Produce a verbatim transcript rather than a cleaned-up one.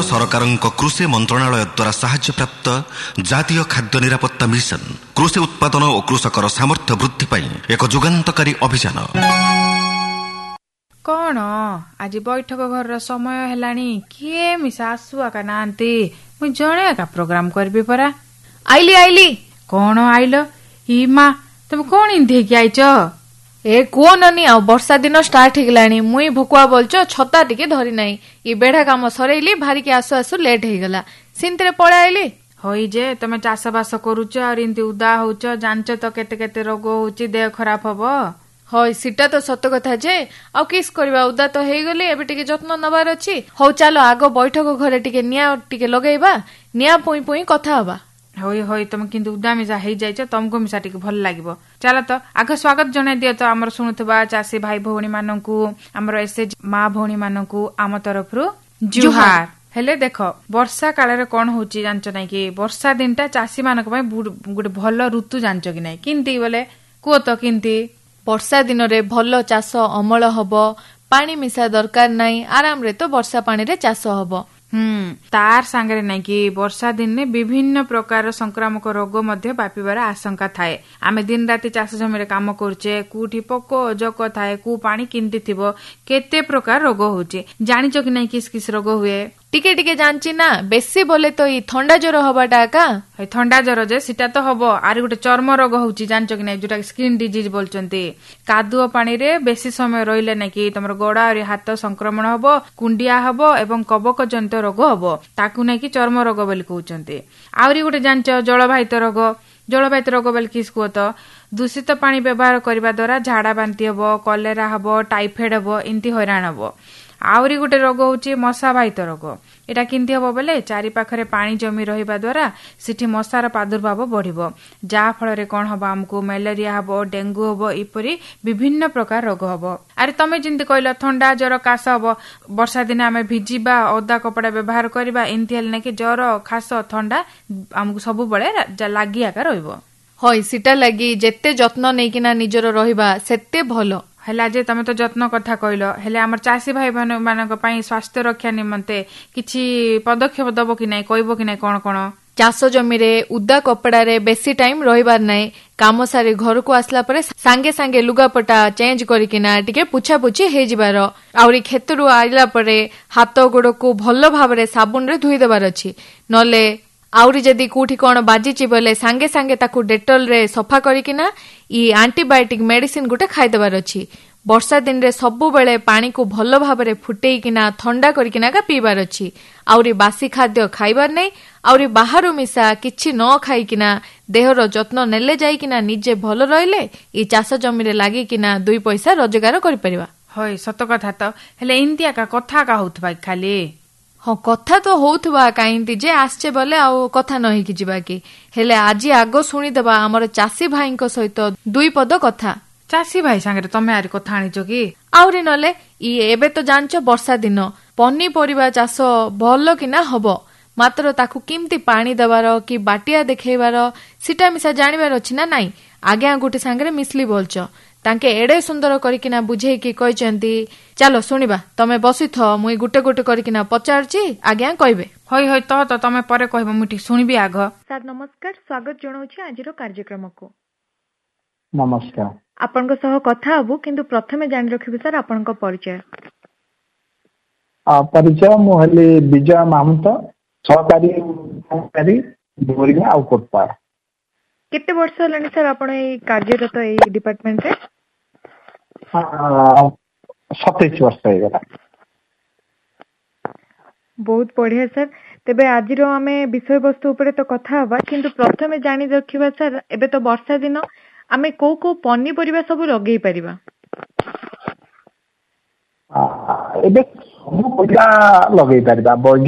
ସରକାରଙ୍କ କୃଷି ମନ୍ତ୍ରଣାଳୟ ଦ୍ୱାରା ସାହାଯ୍ୟ ପ୍ରାପ୍ତ ଜାତୀୟ ଖାଦ୍ୟ ନିରାପତ୍ତା ମିଶନ କୃଷି ଉତ୍ପାଦନ ଓ କୃଷକର ସାମର୍ଥ୍ୟ ବୃଦ୍ଧି ପାଇଁ ଏକ ଯୁଗାନ୍ତକାରୀ ଅଭିଯାନ। କଣ ଆଜି ବୈଠକ ଘରର ସମୟ ହେଲାଣି, କିଏ ମିଶା ଆସୁ ଆକା ନାହାନ୍ତି। ମୁଁ ଜଣେ ଏକା ପ୍ରୋଗ୍ରାମ କରିବି ପରା। ଆଇଲି ଆଇଲି। କଣ ଆଇଲ? ଇ ମା, ତମେ କଣ ଇନ୍ଧି ହେଇକି ଆଇଛ? ଏ କୁହ ନନି, ଆଉ ବର୍ଷା ଦିନ ଷ୍ଟାର୍ଟ ହେଇଗଲାଣି। ମୁଇଁ ଭକୁଆ ବୋଲଛ ଛତା ଟିକେ ଧରି ନାହିଁ। ଇ ବେଢା କାମ ସରେଇଲି, ଭାରିକି ଆସୁ ଆସୁ ଲେଟ୍ ହେଇଗଲା, ସିନ୍ତିରେ ପଳାଇଲି। ହଇ ଯେ ତମେ ଚାଷ ବାସ କରୁଛ ଆଉ ଏମିତି ଉଦା ହଉଛ, ଜାଣିଛ ତ କେତେ କେତେ ରୋଗ ହଉଛି, ଦେହ ଖରାପ ହବ। ହଇ ସେଟା ତ ସତ କଥା ଯେ, ଆଉ କିସ୍ କରିବା, ଉଦା ତ ହେଇଗଲି, ଏବେ ଟିକେ ଯତ୍ନ ନବାର ଅଛି। ହଉ ଚାଲ ଆଗ ବୈଠକ ଘରେ ଟିକେ ନିଆଁ ଟିକେ ଲଗେଇବା, ନିଆଁ ପୁଇଁ ପୁଇଁ କଥା ହବା। ହଇ ହଇ ତମେ କିନ୍ତୁ ଉଦା ମିଶା ହେଇଯାଇଛ, ତମକୁ ମିଶା ଟିକେ ଭଲ ଲାଗିବ। ଚାଲ ତ ଆଗ ସ୍ୱାଗତ ଜଣାଇ ଦିଅ ତ ଆମର ଶୁଣୁଥିବା ଚାଷୀ ଭାଇ ଭଉଣୀ ମାନଙ୍କୁ, ଆମର ଏସଏଚଜି ମା ଭଉଣୀ ମାନଙ୍କୁ ଆମ ତରଫରୁ ଜୁହାର। ହେଲେ ଦେଖ, ବର୍ଷା କାଳରେ କଣ ହଉଛି ଜାଣିଛ ନାଇଁ କି? ବର୍ଷା ଦିନଟା ଚାଷୀ ମାନଙ୍କ ପାଇଁ ଗୋଟେ ଭଲ ଋତୁ, ଜାଣିଛ କି ନାଇଁ? କିନ୍ତି ବୋଲେ କୁହ ତ କିନ୍ତି? ବର୍ଷା ଦିନରେ ଭଲ ଚାଷ ଅମଳ ହବ, ପାଣି ମିଶା ଦରକାର ନାହିଁ, ଆରାମରେ ତ ବର୍ଷା ପାଣିରେ ଚାଷ ହବ। ହୁଁ ତାର ସାଙ୍ଗରେ ନାଇଁ କି ବର୍ଷା ଦିନେ ବିଭିନ୍ନ ପ୍ରକାର ସଂକ୍ରାମକ ରୋଗ ମଧ୍ୟ ବ୍ୟାପିବାର ଆଶଙ୍କା ଥାଏ। ଆମେ ଦିନ ରାତି ଚାଷ ଜମିରେ କାମ କରୁଛେ, କୋଉଠି ପୋକ ଜୋକ ଥାଏ, କୋଉ ପାଣି କେମିତି ଥିବ, କେତେ ପ୍ରକାର ରୋଗ ହଉଛି। ଜାଣିଛ କି ନାଇଁ କିସ୍ କିସ୍ ରୋଗ ହୁଏ? ଟିକେ ଟିକେ ଜାଣିଛି ନା, ବେଶୀ ବୋଲେ ତ ଏଇ ଥଣ୍ଡା ଜ୍ୱର ହବାଟା ଏକା। ଥଣ୍ଡା ଜ୍ୱର ଯେ ସେଟା ତ ହବ, ଆରି ଗୋଟେ ଚର୍ମ ରୋଗ ହଉଛି, ଜାଣିଛ କି ନାଇଁ, ଯୋଉଟା ସ୍କିନ୍ ଡିଜିଜ ବୋଲଛନ୍ତି। କାଦୁଅ ପାଣିରେ ବେଶୀ ସମୟ ରହିଲେ ନାଇଁ କି ତମର ଗୋଡ ଆହୁରି ହାତ ସଂକ୍ରମଣ ହବ, କୁଣ୍ଡିଆ ହବ ଏବଂ କବକ ଜନିତ ରୋଗ ହବ, ତାକୁ ନେଇକି ଚର୍ମ ରୋଗ ବୋଲି କହୁଛନ୍ତି। ଆହୁରି ଗୋଟେ ଜାଣିଛ ଜଳବାହିତ ରୋଗ। ଜଳବାହିତ ରୋଗ ବୋଲି କିସ୍ କୁହ ତ? ଦୂଷିତ ପାଣି ବ୍ୟବହାର କରିବା ଦ୍ୱାରା ଝାଡା ବାନ୍ତି ହବ, କଲେରା ହବ, ଟାଇଫଏଡ ହବ, ଏମିତି ହଇରାଣ ହବ। ଆହୁରି ଗୋଟେ ରୋଗ ହଉଛି ମଶା ବାହିତ ରୋଗ। ଏଟା କେମିତି ହବ ବୋଲେ ଚାରି ପାଖରେ ପାଣି ଜମି ରହିବା ଦ୍ୱାରା ସେଠି ମଶାର ପ୍ରାଦୁର୍ଭାବ ବଢିବ, ଯାହା ଫଳରେ କଣ ହବ, ଆମକୁ ମ୍ୟାଲେରିଆ ହବ, ଡେଙ୍ଗୁ ହବ, ଏପରି ବିଭିନ୍ନ ପ୍ରକାର ରୋଗ ହବ। ଆରେ ତମେ ଯେମିତି କହିଲ ଥଣ୍ଡା ଜ୍ୱର କାଶ ହବ, ବର୍ଷା ଦିନେ ଆମେ ଭିଜିବା, ଓଦା କପଡା ବ୍ୟବହାର କରିବା, ଏମିତି ହେଲେ ନାଇଁ କି ଜ୍ୱର ଖାସ ଥଣ୍ଡା ଆମକୁ ସବୁବେଳେ ଲାଗି ଆକା ରହିବ। ହଇ ସେଟା ଲାଗି ଯେତେ ଯତ୍ନ ନେଇକିନା ନିଜର ରହିବା ସେତେ ଭଲ। ହେଲା ଯେ ତମେ ତ ଯତ୍ନ କଥା କହିଲ, ହେଲେ ଆମର ଚାଷୀ ଭାଇ ମାନଙ୍କ ପାଇଁ ସ୍ୱାସ୍ଥ୍ୟ ରକ୍ଷା ନିମନ୍ତେ କିଛି ପଦକ୍ଷେପ ଦବ କି ନାଇଁ, କହିବ କି ନାଇଁ କଣ କଣ? ଚାଷ ଜମିରେ ଉଦା କପଡାରେ ବେଶୀ ଟାଇମ ରହିବାର ନାହିଁ। କାମ ସାରି ଘରକୁ ଆସିଲା ପରେ ସାଙ୍ଗେ ସାଙ୍ଗେ ଲୁଗାପଟା ଚେଞ୍ଜ କରିକିନା ଟିକେ ପୁଛାପୁଛି ହେଇଯିବାର। ଆହୁରି କ୍ଷେତରୁ ଆଇଲା ପରେ ହାତ ଗୋଡକୁ ଭଲ ଭାବରେ ସାବୁନରେ ଧୋଇଦେବାର ଅଛି। ନହେଲେ ଆହୁରି ଯଦି କୋଉଠି କଣ ବାଜିଛି ବୋଲେ ସାଙ୍ଗେ ସାଙ୍ଗେ ତାକୁ ଡେଟଲରେ ସଫା କରିକିନା ଇ ଆଣ୍ଟିବାୟୋଟିକ ମେଡିସିନ ଗୋଟେ ଖାଇଦେବାର ଅଛି। ବର୍ଷା ଦିନରେ ସବୁବେଳେ ପାଣିକୁ ଭଲ ଭାବରେ ଫୁଟେଇକିନା ଥଣ୍ଡା କରିକିନା ପିଇବାର ଅଛି। ଆହୁରି ବାସି ଖାଦ୍ୟ ଖାଇବାର ନାହିଁ। ଆହୁରି ବାହାରୁ ମିଶା କିଛି ନ ଖାଇକିନା ଦେହର ଯତ୍ନ ନେଲେ ଯାଇକିନା ନିଜେ ଭଲ ରହିଲେ ଇ ଚାଷ ଜମିରେ ଲାଗିକିନା ଦୁଇ ପଇସା ରୋଜଗାର କରିପାରିବା। ହଇ ସତ କଥା ତ, ହେଲେ ଏମିତି ଏକା କଥା ଏକା ହଉଥିବା ଖାଲି? ହଁ କଥା ତ ହଉଥିବା କାହିଁକି ଯେ ଆସିଛେ ବୋଲେ ଆଉ କଥା ନ ହେଇକି ଯିବା କି? ହେଲେ ଆଜି ଆଗ ଶୁଣିଦେବା ଆମର ଚାଷୀ ଭାଇଙ୍କ ସହିତ ଦୁଇ ପଦ କଥା। ଚାଷୀ ଭାଇ ସାଙ୍ଗରେ ତମେ ଆରି କଥା ଆଣିଛ କି? ଆହୁରି ନହେଲେ ଇ ଏବେ ତ ଜାଣିଛ ବର୍ଷା ଦିନ, ପନିପରିବା ଚାଷ ଭଲ କିନା ହବ, ମାତ୍ର ତାକୁ କେମିତି ପାଣି ଦେବାର କି ବାଟିଆ ଦେଖେଇବାର ସେଟା ମିଶା ଜାଣିବାର ଅଛି ନା ନାଇଁ। ଆଜ୍ଞା ଗୋଟେ ସାଙ୍ଗରେ ମିଶଲି ବୋଲଛ, ତାଙ୍କେ ଏଡେ ସୁନ୍ଦର କରିକିନା ବୁଝେଇକି କହିଛନ୍ତି। ଚାଲ ଶୁଣିବା, ତମେ ବସିଥ, ମୁଇଁ ଗୋଟେ ଗୋଟେ କରିକିନା ପଚାରୁଛି, ଆଜ୍ଞା କହିବେ। ହଇ ହଇ ତ ତ ତମେ ପରେ କହିବ, ମୁଁ ଟିକେ ଶୁଣିବି ଆଗ। ସାର୍ ନମସ୍କାର, ସ୍ୱାଗତ ଜଣାଉଛି ଆଜିର କାର୍ଯ୍ୟକ୍ରମକୁ। ନମସ୍କାର। ଆପଣଙ୍କ ସହ କଥା ହବୁ, କିନ୍ତୁ ପ୍ରଥମେ ଜାଣି ରଖିବୁ ସାର୍ ଆପଣଙ୍କ ପରିଚୟ। ପରିଚୟ, ମୁଁ ହେଲି ବିଜୟ ମାହୁନ୍ତ, ସହକାରୀ କର୍ମଚାରୀ ବୋରିଙ୍ଗା ଆଉ କୋଟପାଡ଼। କେତେ ବର୍ଷ ହେଲାଣି ସାର୍ ଆପଣ ଏଇ କାର୍ଯ୍ୟରତ ଏଇ ଡିପାର୍ଟମେଣ୍ଟରେ? ସତେଇଶ ବର୍ଷ ହେଇଗଲା। ବହୁତ ବଢିଆ ସାର୍। ତେବେ ଆଜିର ଆମେ ବିଷୟବସ୍ତୁ ଉପରେ ତ କଥା ହବା, କିନ୍ତୁ ପ୍ରଥମେ ଜାଣି ରଖିବା ସାର୍, ଏବେ ତ ବର୍ଷା ଦିନ, ଆମେ କୋଉ କୋଉ ପନିପରିବା ସବୁ ଲଗେଇ ପାରିବା? ଏବେ ସବୁ ପରିବା ଲଗେଇ ପାରିବା।